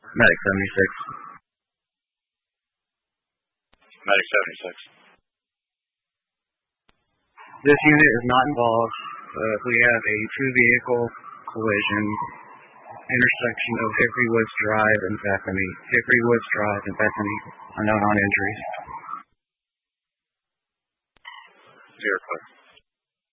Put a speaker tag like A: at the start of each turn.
A: Medic 76.
B: Medic 76.
A: This unit is not involved. We have a two-vehicle collision, intersection of Hickory Woods Drive and Bethany. Hickory Woods Drive and Bethany, unknown on injuries.
B: 0 clear.